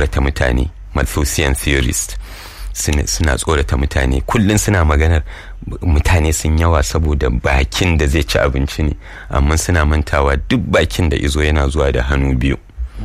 tsorata mutane, Malthusian theorist suna tsorata mutane, kullum suna maganar mutane sun yawa saboda bakin da zai ci abinci ne, amma suna mantawa duk bakin da izo yana zuwa da hannu biyu.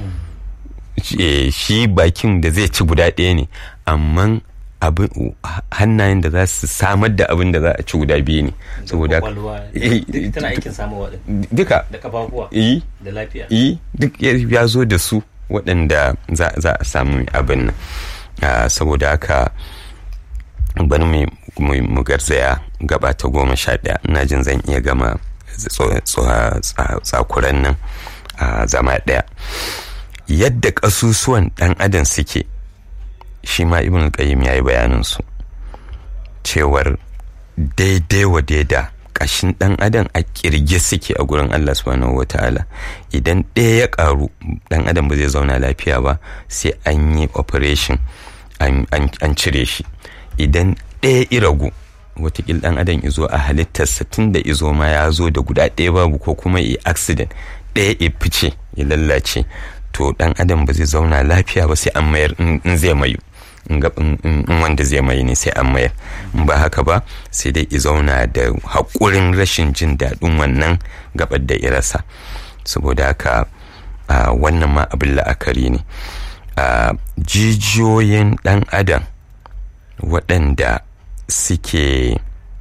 Shi bakin da zai ci guda ɗaya ne, amma hannayen da za su samar da abin da za a ci guda biyu ne, saboda tana aikin samuwa duka da kafafuwa da lafiya duk ya zo da su waɗanda za a samu abin nan. Saboda haka bari mu garzaya gaba ta 11. ina jin zan iya gama tsakuran nan a zama ɗaya. Yadda ƙasusuwan ɗan adam suke, shi ma Ibn al-Qayyim ya yi bayaninsu cewar daidai wa daida ƙashin ɗan adam a ƙirge suke a gurin Allah subhanahu wa ta'ala. Idan ɗaya ya ƙaru, ɗan adam ba zai zauna lafiya ba, sai an yi operation an cire shi. Idan ɗaya iragu, watakil ɗan adam izo a halittarsa tun da izo ma ya zo da guda ɗaya babu, ko kuma yi accident ɗaya ya fice ya lallace, to ɗan adam ba zai zauna lafiya ba, sai an mayar in zai mayu, in wanda zai mayu ne sai an mayar. In ba haka ba sai dai i zauna da haƙurin rashin jin daɗin wannan gabar da irasa. Saboda haka wannan ma abin la'akari ne. Jijiyoyin ɗan adam waɗanda suke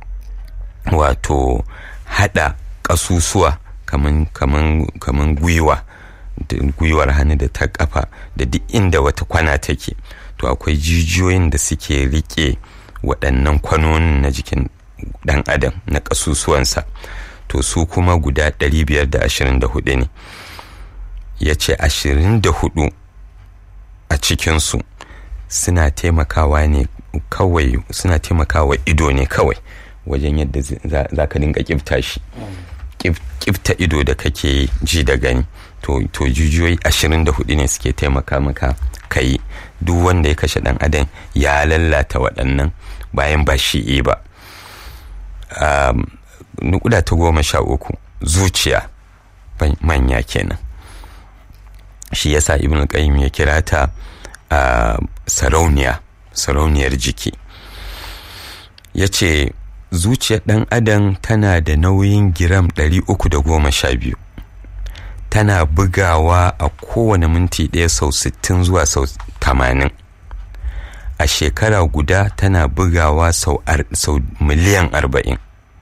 wato haɗa ƙasusuwa kaman gwiwar hannu da ta ƙafa da duk inda wata kwana take, to akwai jijiyoyin da suke riƙe waɗannan kwanonin na jikin ɗan adam na ƙasusuwansa, to su kuma guda 524 ne. Ya ce 24 a cikinsu suna taimakawa ido ne kawai wajen yadda za ka dinga ƙifta shi, ƙifta ido da kake ji da gani, to jijiyoyi 24 ne suke taimaka maka kai. Duk wanda ya kashe ɗan adam ya lallata waɗannan bayan ba shi ba. Nukuda ta 13, zuciya manya kenan. Shi yasa Ibn al-Qayyim ya kira ta sarauniyar jiki. Ya ce zuciyar ɗan adam tana da nauyin giram 312, tana bugawa a kowane minti ɗaya sau 60 zuwa sau 80. A shekara guda tana bugawa sau miliyan 40.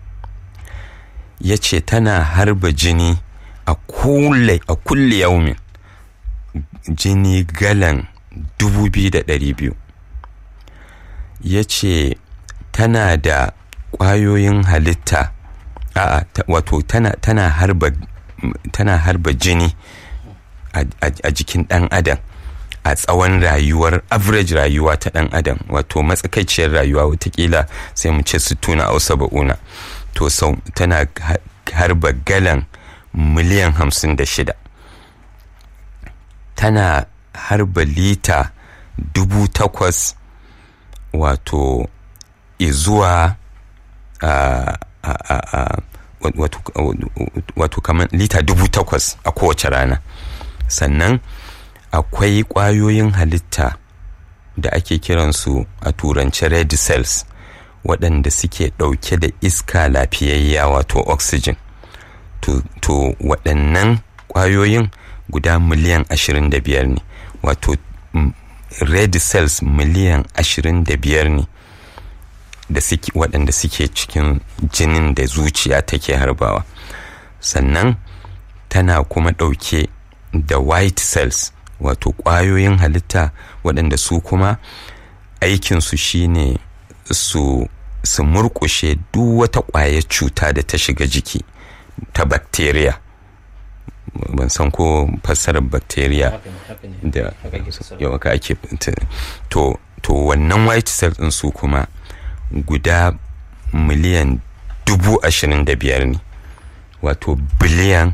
Ya ce tana harba jini a kulle yaumin, jini galan 2,200. Ya ce tana da ƙwayoyin halitta, wato tana harba jini a jikin ɗan adam a tsawon rayuwar average rayuwa ta ɗan adam, wato matsakaiciyar rayuwa, watakila sai mu ce 60 au 70, to tana harba galan miliyan 56. Tana harba lita 8,000, wato izuwa wato kamar lita 8,000 a kowace rana. Sannan akwai ƙwayoyin halitta da ake kiransu a turance red cells, waɗanda suke ɗauke da iska lafiyayya, wato oxygen. To waɗannan ƙwayoyin guda miliyan 25 ne, wato red cells miliyan 25 ne da waɗanda suke cikin jinin da zuciya take harbawa. Sannan tana kuma ɗauke da white cells, wato ƙwayoyin halitta waɗanda su kuma aikinsu shine su murƙushe duk wata ƙwayar cuta da ta shiga jiki ta bacteria. Ban san ko fassarar bacteria da yawa ka ake to wannan white cells ɗin su kuma guda miliyan 25,000 ne, wato biliyan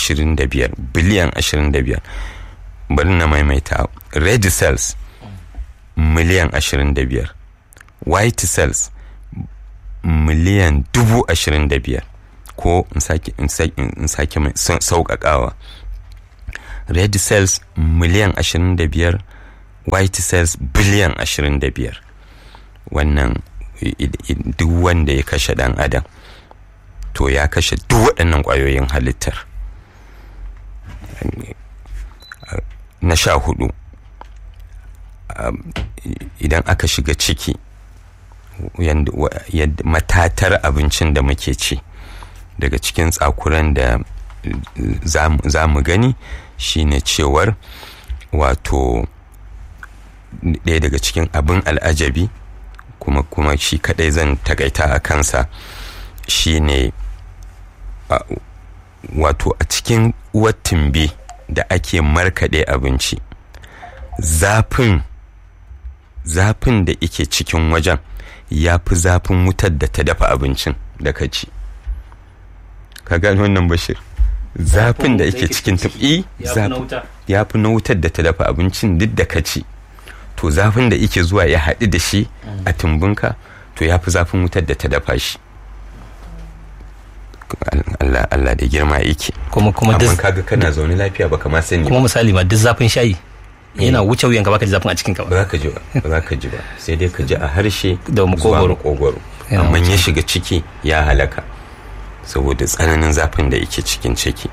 25. Bari na maimaita, red cells miliyan 25, white cells miliyan 25,000, ko in sake sauƙaƙawa, red cells miliyan 25, white cells biliyan 25. Wannan duk wanda ya kashe dan adam to ya kashe duk waɗannan ƙwayoyin halittar. Na 14, idan aka shiga ciki, matatar abincin da muke ci, daga cikin tsakuran da za mu gani shine cewar wato ɗaya daga cikin abin al'ajabi kuma shi kadai zan takaita a kansa shine wato a cikin uwar tumbi da ake markaɗe abinci, zafin da ike cikin wajen ya fi zafin wutar da ta dafa abincin da ka ci. Ka gani wannan, Bashir? Zafin da ike cikin tumbi ya fi na wutar da ta dafa abincin duk da ka ci. To zafin da ike zuwa ya haɗu da shi a tumbinka to ya fi zafin wutar da ta dafa shi. Allah da girma yake. Kuma amma kaga kana zaune lafiya baka ma sani. Kuma misali ma duk zafin shayi yana wuce wuyanka baka ji zafin a cikin ka ba za ka ji ba sai dai ka ji a harshe da makogwaro amma ya shiga ciki ya halaka saboda tsananin zafin da yake cikin ciki.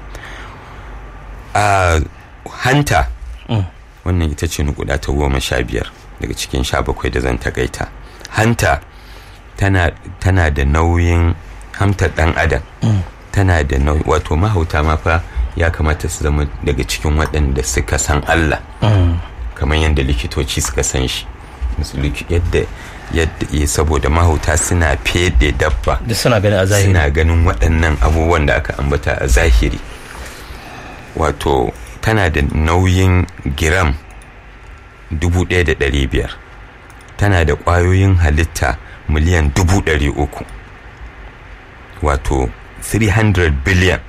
A hanta wannan ita ce nukuda ta 15 daga cikin 17 da zan takaita. Hanta tana da nauyin hamtar dan adam, tana da nauyi, wato mahauta ma fa ya kamata su zama daga cikin waɗanda suka san Allah, kamar yadda likitoci suka san shi. yadda saboda mahauta suna fede dabba da suna ganin waɗannan abubuwan da aka ambata a zahiri. Wato tana da nauyin giram 1,500, tana da ƙwayoyin halitta miliyan 300,000, wato 300 biliyan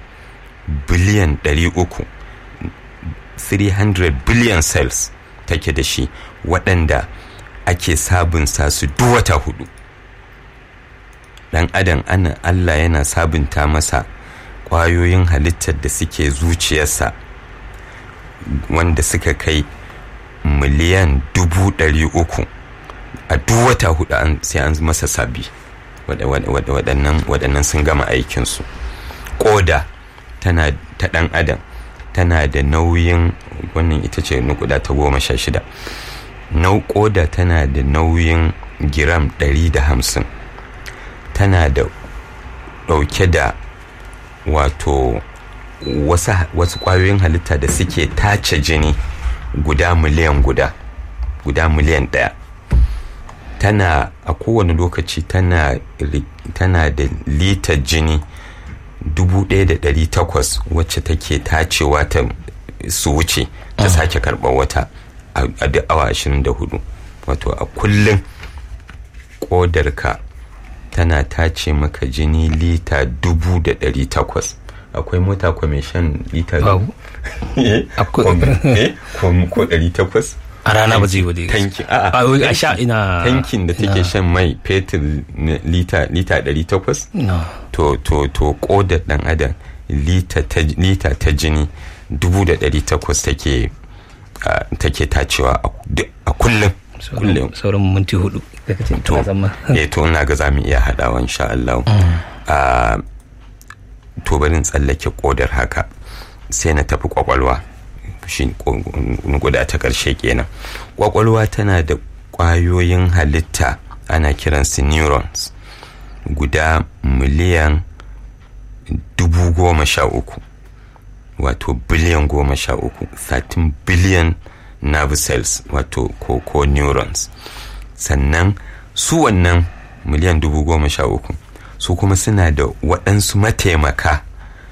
300, 300 billion cells take da shi, waɗanda ake sabunta su duk wata 4. Dan adam Allah yana sabunta masa ƙwayoyin halittar da suke zuciyarsa wanda suka kai miliyan 300,000 a duk wata 4 sai an masa sabi. waɗannan sun gama aikinsu. Ƙoda ta ɗan adam tana da nauyin, wannan ita ce nukuda ta 16, ƙoda tana da nauyin giram 150, tana da ɗauke da wato wasu ƙwayoyin halitta da suke tace jini guda miliyan 1. Tana a kowane lokaci tana da litar jini 1,800 wacce take tacewa ta su wuce ta sake karɓar wata a duk awa 24. Wato a kullum ƙodarka tana tace maka jini lita 1,800. Akwai mota ko mai shan lita ko 800 a rana ba zai wade tanki a sha ina tankin da take shan mai fetur lita 800. to kodar dan adam lita ta jini 1,800 take tacewa a kullum. Sauran minti 4 to ina ga zamu iya hadawa insha Allah. To barin tsallake kodar haka sai na tafi kwakwalwa, shi guda ta ƙarshe kenan. Kwakwalwa tana da ƙwayoyin halitta ana kiransu neurons guda miliyan 13,000, wato biliyan 13, 13 billion nerve cells, wato ko neurons. Sannan su wannan miliyan 13,000 su kuma suna da waɗansu mataimaka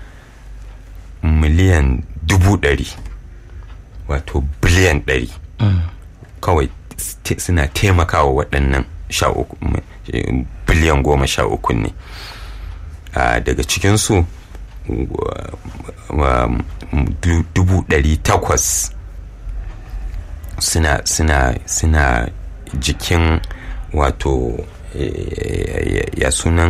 miliyan 100,000, wato biliyan 100 kawai suna taimakawa waɗannan biliyan 13 ne. Daga cikinsu 800,000 suna jikin wato ya sunan